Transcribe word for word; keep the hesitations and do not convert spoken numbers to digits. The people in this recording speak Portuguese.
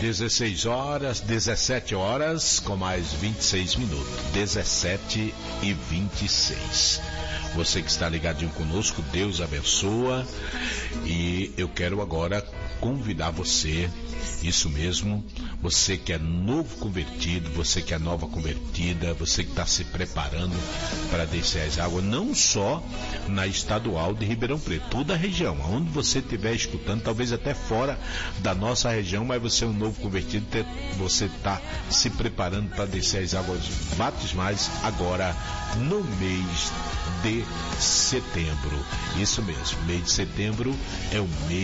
dezesseis horas, dezessete horas com mais vinte e seis minutos. dezessete e vinte e seis. Você que está ligadinho conosco, Deus abençoa. E eu quero agora convidar você, isso mesmo, você que é novo convertido, você que é nova convertida, você que está se preparando para descer as águas, não só na estadual de Ribeirão Preto, toda a região, onde você estiver escutando, talvez até fora da nossa região, mas você é um novo convertido, você está se preparando para descer as águas batismais agora no mês de setembro. Isso mesmo, mês de setembro é o mês